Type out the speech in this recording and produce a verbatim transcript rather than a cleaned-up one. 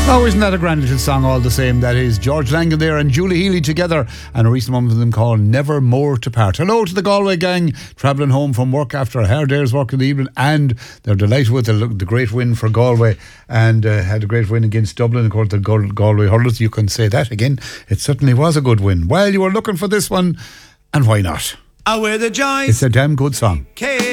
Oh, isn't that a grand little song all the same? That is George Langan there and Julie Healy together, and a recent one of them called Never More to Part. Hello to the Galway gang travelling home from work after a hard day's work in the evening, and they're delighted with the, the great win for Galway, and uh, had a great win against Dublin. Of course, the Gal- Galway hurlers, you can say that again. It certainly was a good win. Well, you were looking for this one, and why not? I wear the joys. It's a damn good song.